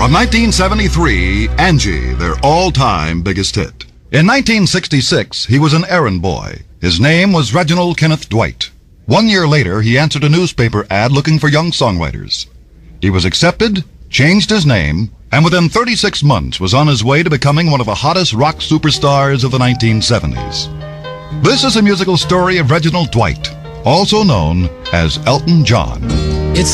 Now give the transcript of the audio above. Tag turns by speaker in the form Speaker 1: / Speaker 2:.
Speaker 1: From 1973, Angie, their all-time biggest hit. In 1966, he was an errand boy. His name was Reginald Kenneth Dwight. 1 year later, he answered a newspaper ad looking for young songwriters. He was accepted, changed his name, and within 36 months was on his way to becoming one of the hottest rock superstars of the 1970s. This is a musical story of Reginald Dwight, also known as Elton John.